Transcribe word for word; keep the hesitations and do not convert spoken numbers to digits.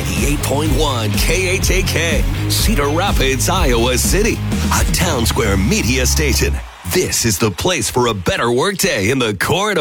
ninety-eight point one K H A K, Cedar Rapids, Iowa City, a Town Square media station. This is the place for a better workday in the corridor.